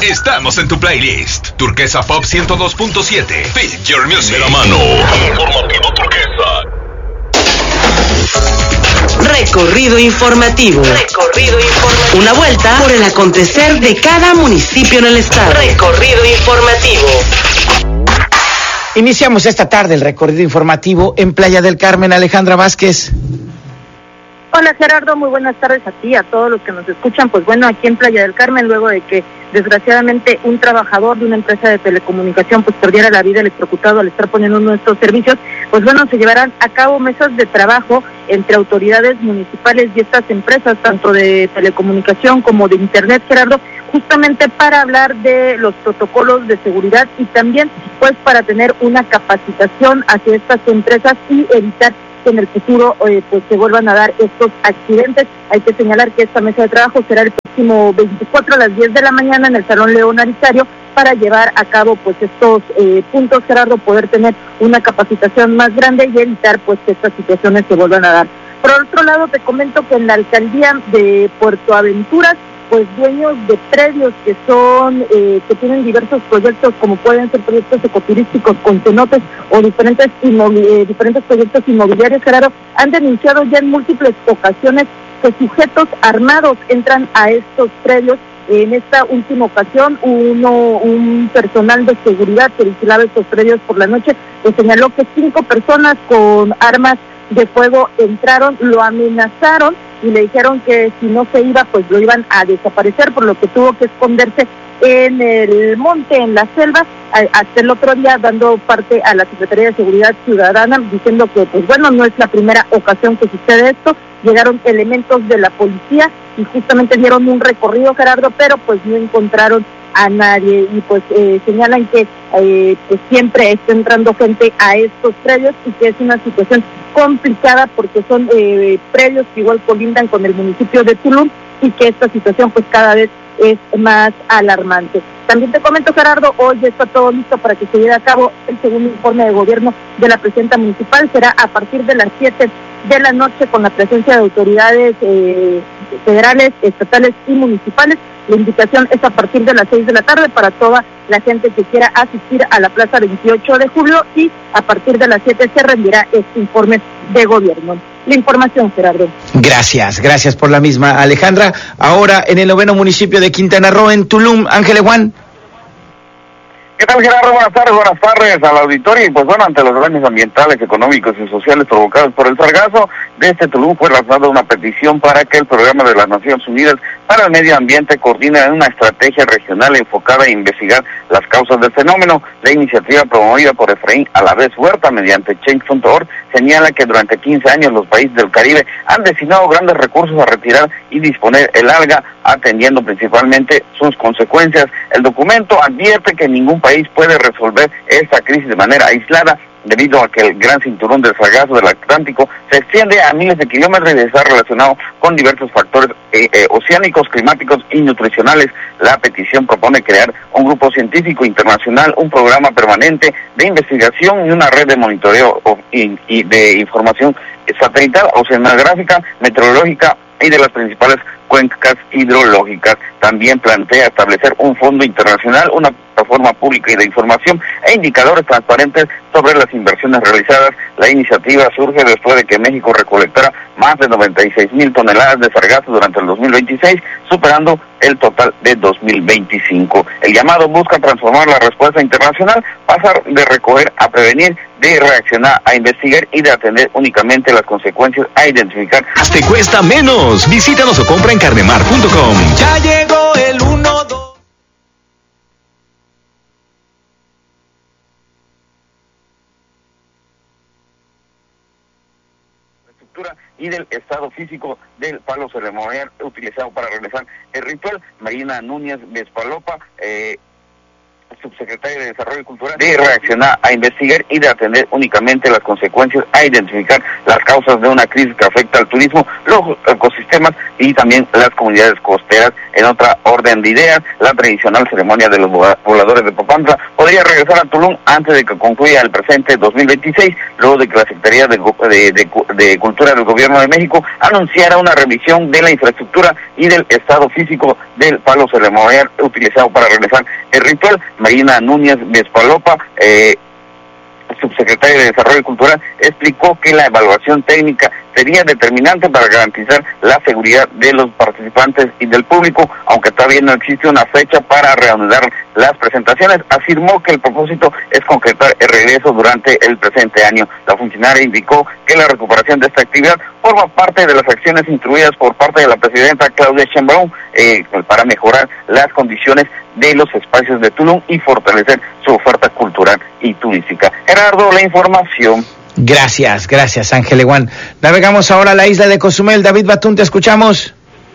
Estamos en tu playlist. Turquesa Pop 102.7. Fit Your Music. De la mano. Informativo Turquesa. Recorrido informativo. Una vuelta por el acontecer de cada municipio en el estado. Recorrido informativo. Iniciamos esta tarde el recorrido informativo en Playa del Carmen. Alejandra Vázquez. Hola Gerardo, muy buenas tardes a ti y a todos los que nos escuchan. Pues bueno, aquí en Playa del Carmen, luego de que desgraciadamente un trabajador de una empresa de telecomunicación pues perdiera la vida electrocutado al estar poniendo uno de estos servicios, pues bueno, se llevarán a cabo mesas de trabajo entre autoridades municipales y estas empresas, tanto de telecomunicación como de internet, Gerardo, justamente para hablar de los protocolos de seguridad y también pues para tener una capacitación hacia estas empresas y evitar que en el futuro pues se vuelvan a dar estos accidentes. Hay que señalar que esta mesa de trabajo será el próximo 24 a las 10 de la mañana en el Salón León Arizario para llevar a cabo pues estos puntos, Gerardo, poder tener una capacitación más grande y evitar pues que estas situaciones se vuelvan a dar. Por otro lado, te comento que en la alcaldía de Puerto Aventuras, pues dueños de predios que son que tienen diversos proyectos, como pueden ser proyectos ecoturísticos con cenotes o diferentes proyectos inmobiliarios, Gerardo, han denunciado ya en múltiples ocasiones que sujetos armados entran a estos predios. En esta última ocasión, un personal de seguridad que vigilaba estos predios por la noche, pues señaló que 5 personas con armas de fuego entraron, lo amenazaron y le dijeron que si no se iba, pues lo iban a desaparecer, por lo que tuvo que esconderse en el monte, en la selva, hasta el otro día dando parte a la Secretaría de Seguridad Ciudadana, diciendo que, pues bueno, no es la primera ocasión que sucede esto. Llegaron elementos de la policía y justamente dieron un recorrido, Gerardo, pero pues no encontraron a nadie y pues señalan que pues siempre está entrando gente a estos predios y que es una situación complicada porque son predios que igual colindan con el municipio de Tulum y que esta situación pues cada vez es más alarmante. También te comento, Gerardo, hoy ya está todo listo para que se lleve a cabo el segundo informe de gobierno de la presidenta municipal. Será a partir de las 7 de la noche con la presencia de autoridades federales, estatales y municipales. La invitación es a partir de las 6 de la tarde para toda la gente que quiera asistir a la Plaza 28 de Julio y a partir de las 7 se rendirá este informe de gobierno. La información, Gerardo. Gracias por la misma, Alejandra. Ahora en el 9º municipio de Quintana Roo, en Tulum, Ángel Juan. ¿Qué tal, Gerardo? Buenas tardes al auditorio. Y pues bueno, ante los daños ambientales, económicos y sociales provocados por el sargazo, desde Tulum fue lanzada una petición para que el Programa de las Naciones Unidas para el Medio Ambiente coordine una estrategia regional enfocada a investigar las causas del fenómeno. La iniciativa promovida por Efraín Alavés Huerta mediante Change.org señala que durante 15 años los países del Caribe han destinado grandes recursos a retirar y disponer el alga, atendiendo principalmente sus consecuencias. El documento advierte que ningún país puede resolver esta crisis de manera aislada, debido a que el gran cinturón del sargazo del Atlántico se extiende a miles de kilómetros y está relacionado con diversos factores oceánicos, climáticos y nutricionales. La petición propone crear un grupo científico internacional, un programa permanente de investigación y una red de monitoreo y de información satelital, oceanográfica, meteorológica y de las principales cuencas hidrológicas. También plantea establecer un fondo internacional, una plataforma pública y de información e indicadores transparentes sobre las inversiones realizadas. La iniciativa surge después de que México recolectara más de 96,000 toneladas de sargazo durante el 2026, superando el total de 2025. El llamado busca transformar la respuesta internacional, pasar de recoger a prevenir, de reaccionar a investigar y de atender únicamente las consecuencias a identificar. ¡Te cuesta menos! Visítanos o compra en carnemar.com. Ya llegó el 1-2. Y del estado físico del palo ceremonial utilizado para realizar el ritual. Marina Núñez Vespalopa subsecretario de Desarrollo Cultural, de reaccionar a investigar y de atender únicamente las consecuencias, a identificar las causas de una crisis que afecta al turismo, los ecosistemas y también las comunidades costeras. En otra orden de ideas, la tradicional ceremonia de los voladores de Papantla podría regresar a Tulum antes de que concluya el presente 2026, luego de que la Secretaría de Cultura del Gobierno de México anunciara una revisión de la infraestructura y del estado físico del palo ceremonial utilizado para realizar el ritual. Marina Núñez Vespalopa, subsecretaria de Desarrollo Cultural, explicó que la evaluación técnica sería determinante para garantizar la seguridad de los participantes y del público, aunque todavía no existe una fecha para reanudar las presentaciones. Afirmó que el propósito es concretar el regreso durante el presente año. La funcionaria indicó que la recuperación de esta actividad forma parte de las acciones instruidas por parte de la presidenta Claudia Sheinbaum para mejorar las condiciones de los espacios de Tulum y fortalecer su oferta cultural y turística. Gerardo, la información. Gracias, Ángel Eguán. Navegamos ahora a la isla de Cozumel. David Batún, te escuchamos.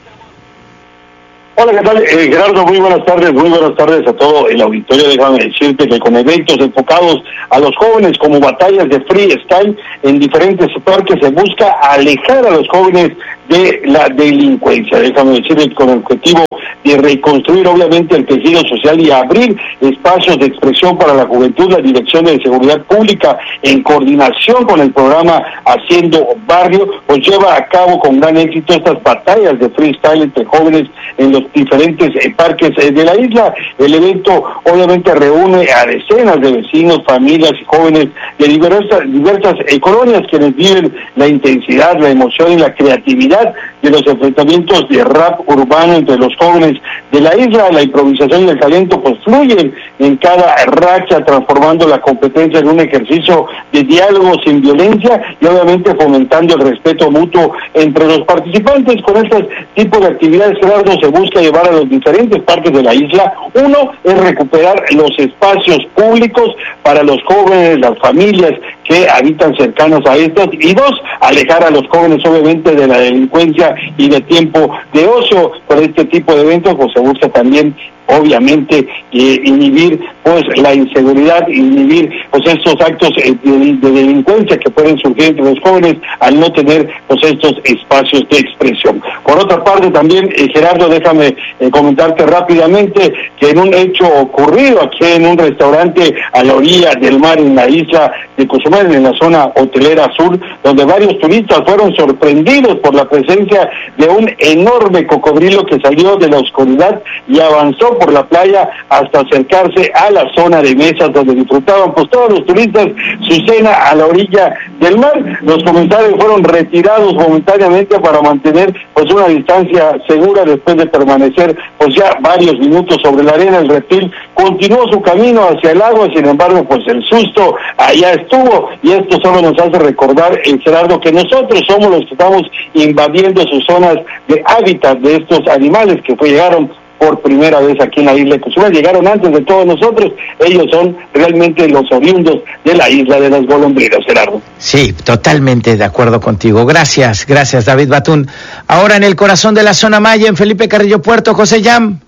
Hola, ¿qué tal? Gerardo, muy buenas tardes a todo el auditorio. Déjame decirte que con eventos enfocados a los jóvenes como batallas de freestyle en diferentes parques se busca alejar a los jóvenes de la delincuencia. Déjame decirte con el objetivo de reconstruir obviamente el tejido social y abrir espacios de expresión para la juventud. La Dirección de Seguridad Pública, en coordinación con el programa Haciendo Barrio, pues lleva a cabo con gran éxito estas batallas de freestyle entre jóvenes en los diferentes parques de la isla. El evento obviamente reúne a decenas de vecinos, familias y jóvenes de diversas colonias quienes viven la intensidad, la emoción y la creatividad de los enfrentamientos de rap urbano entre los jóvenes de la isla. La improvisación y el talento pues fluyen en cada racha, transformando la competencia en un ejercicio de diálogo sin violencia y obviamente fomentando el respeto mutuo entre los participantes. Con este tipo de actividades, Gerardo, se busca llevar a los diferentes parques de la isla. Uno es recuperar los espacios públicos para los jóvenes, las familias que habitan cercanos a estos, y dos, alejar a los jóvenes obviamente de la delincuencia y de tiempo de ocio. Por este tipo de eventos pues se busca también obviamente inhibir pues la inseguridad, inhibir pues estos actos de delincuencia que pueden surgir entre los jóvenes al no tener pues estos espacios de expresión. Por otra parte también, Gerardo, déjame comentarte rápidamente que en un hecho ocurrido aquí en un restaurante a la orilla del mar en la isla de Cozumel, en la zona hotelera sur, donde varios turistas fueron sorprendidos por la presencia de un enorme cocodrilo que salió de la oscuridad y avanzó por la playa hasta acercarse a la zona de mesas donde disfrutaban pues todos los turistas su cena a la orilla del mar. Los comensales fueron retirados momentáneamente para mantener pues una distancia segura después de permanecer pues ya varios minutos sobre la arena. El reptil continuó su camino hacia el agua, sin embargo pues el susto allá estuvo, y esto solo nos hace recordar, Gerardo, que nosotros somos los que estamos invadiendo sus zonas de hábitat de estos animales que llegaron por primera vez aquí en la isla de Cozumel. Llegaron antes de todos nosotros. Ellos son realmente los oriundos de la isla de las golondrinas, Gerardo. Sí, totalmente de acuerdo contigo. Gracias, David Batún. Ahora en el corazón de la zona maya, en Felipe Carrillo Puerto, José Yam.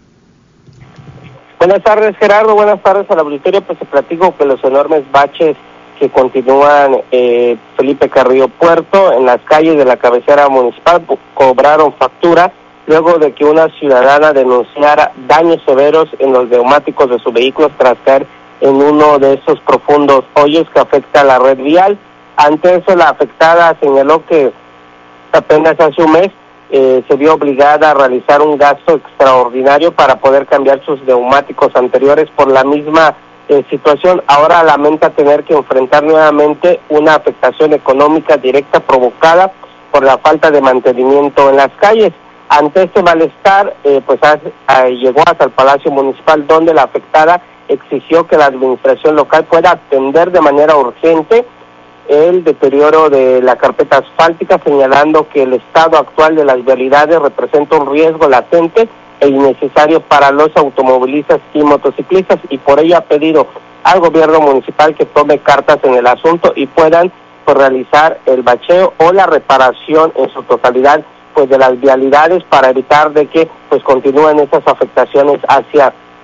Buenas tardes, Gerardo. Buenas tardes al auditorio. Pues te platico que los enormes baches que continúan Felipe Carrillo Puerto en las calles de la cabecera municipal cobraron factura luego de que una ciudadana denunciara daños severos en los neumáticos de su vehículo tras caer en uno de esos profundos hoyos que afecta a la red vial. Ante eso, la afectada señaló que apenas hace un mes se vio obligada a realizar un gasto extraordinario para poder cambiar sus neumáticos anteriores por la misma situación. Ahora lamenta tener que enfrentar nuevamente una afectación económica directa provocada por la falta de mantenimiento en las calles. Ante este malestar, llegó hasta el Palacio Municipal, donde la afectada exigió que la administración local pueda atender de manera urgente el deterioro de la carpeta asfáltica, señalando que el estado actual de las vialidades representa un riesgo latente e innecesario para los automovilistas y motociclistas, y por ello ha pedido al gobierno municipal que tome cartas en el asunto y puedan realizar el bacheo o la reparación en su totalidad de las vialidades para evitar de que continúen estas afectaciones hacia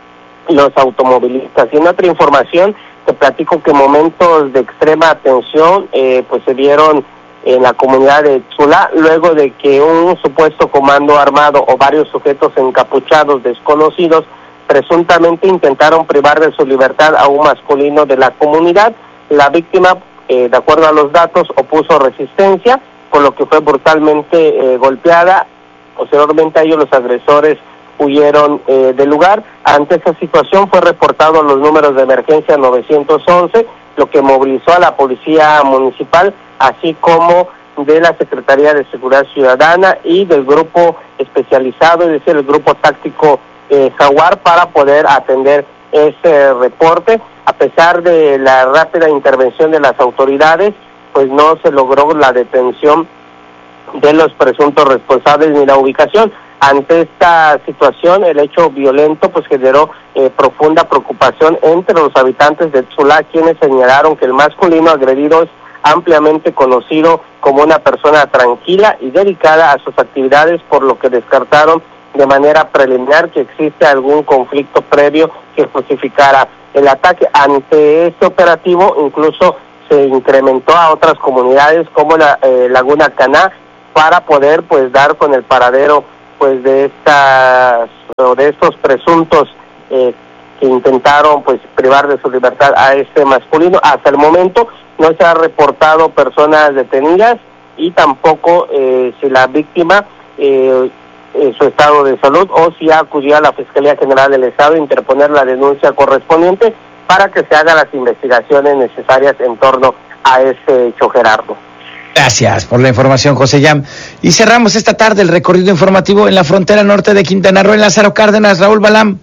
los automovilistas. Y en otra información, te platico que momentos de extrema tensión pues se dieron en la comunidad de Tzula, luego de que un supuesto comando armado o varios sujetos encapuchados desconocidos presuntamente intentaron privar de su libertad a un masculino de la comunidad. La víctima, de acuerdo a los datos, opuso resistencia, por lo que fue brutalmente golpeada. Posteriormente a ello, los agresores huyeron del lugar. Ante esa situación fue reportado los números de emergencia 911, lo que movilizó a la Policía Municipal, así como de la Secretaría de Seguridad Ciudadana y del grupo especializado, es decir, el grupo táctico Jaguar, para poder atender ese reporte. A pesar de la rápida intervención de las autoridades, pues no se logró la detención de los presuntos responsables ni la ubicación. Ante esta situación, el hecho violento pues generó profunda preocupación entre los habitantes de Tzula, quienes señalaron que el masculino agredido es ampliamente conocido como una persona tranquila y dedicada a sus actividades, por lo que descartaron de manera preliminar que existe algún conflicto previo que justificara el ataque. Ante este operativo, incluso se incrementó a otras comunidades como la Laguna Caná, para poder pues dar con el paradero pues de estos presuntos que intentaron pues privar de su libertad a este masculino. Hasta el momento no se ha reportado personas detenidas y tampoco si la víctima su estado de salud, o si acudió a la Fiscalía General del Estado a interponer la denuncia correspondiente para que se hagan las investigaciones necesarias en torno a este hecho, Gerardo. Gracias por la información, José Yam. Y cerramos esta tarde el recorrido informativo en la frontera norte de Quintana Roo, en Lázaro Cárdenas. Raúl Balam.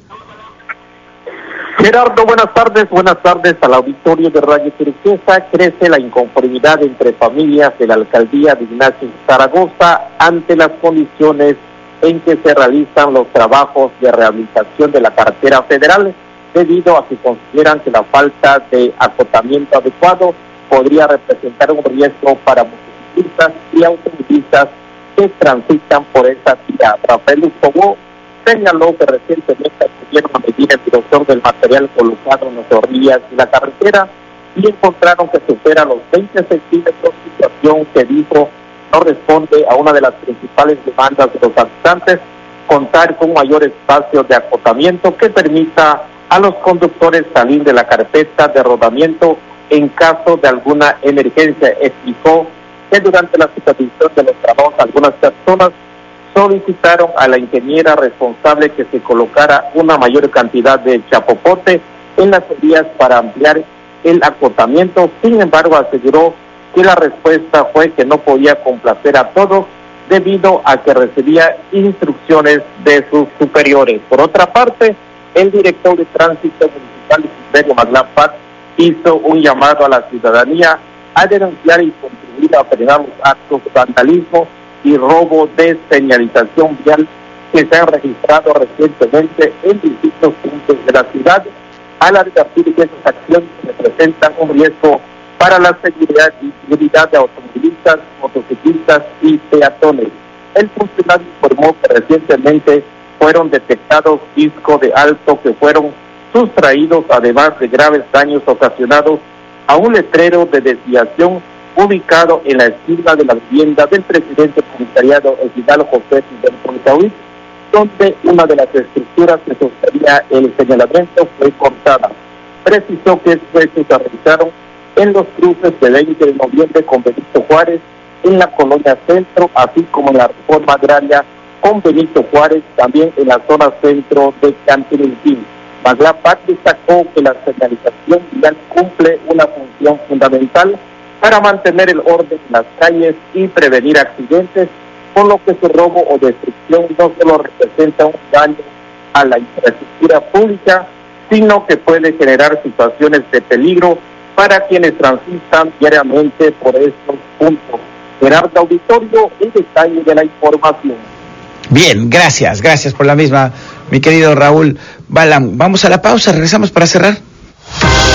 Gerardo, buenas tardes al auditorio de Radio Turquesa. Crece la inconformidad entre familias de la alcaldía de Ignacio Zaragoza ante las condiciones en que se realizan los trabajos de rehabilitación de la carretera federal, debido a que consideran que la falta de acotamiento adecuado podría representar un riesgo para motociclistas y automovilistas que transitan por esta vía. Rafael Ustobo señaló que recientemente pudieron medir el grosor del material colocado en las orillas de la carretera y encontraron que supera los 20 centímetros, situación que dijo no responde a una de las principales demandas de los habitantes, contar con mayor espacio de acotamiento que permita a los conductores salir de la carpeta de rodamiento en caso de alguna emergencia. Explicó que durante la supervisión de los trabajos algunas personas solicitaron a la ingeniera responsable que se colocara una mayor cantidad de chapopote en las vías para ampliar el acotamiento. Sin embargo, aseguró que la respuesta fue que no podía complacer a todos debido a que recibía instrucciones de sus superiores. Por otra parte, el director de tránsito municipal, Silverio Maglapat, hizo un llamado a la ciudadanía a denunciar y contribuir a frenar los actos de vandalismo y robo de señalización vial que se han registrado recientemente en distintos puntos de la ciudad, al advertir que esas acciones representan un riesgo para la seguridad y seguridad de automovilistas, motociclistas y peatones. El funcionario informó que recientemente fueron detectados discos de alto que fueron sustraídos, además de graves daños ocasionados a un letrero de desviación ubicado en la esquina de la vivienda del presidente comisariado Ejidal José del Pontahuit, donde una de las estructuras que sostenía el señalamiento fue cortada. Precisó que estos hechos se realizaron en los cruces de 20 de noviembre con Benito Juárez, en la colonia Centro, así como en la Reforma Agraria con Benito Juárez, también en la zona centro de Cantilín. Maglapat destacó que la señalización vial cumple una función fundamental para mantener el orden en las calles y prevenir accidentes, por lo que su robo o destrucción no solo representa un daño a la infraestructura pública, sino que puede generar situaciones de peligro para quienes transitan diariamente por estos puntos. Gerardo Auditorio, el detalle de la información. Bien, gracias por la misma, mi querido Raúl Balam. Vamos a la pausa, regresamos para cerrar.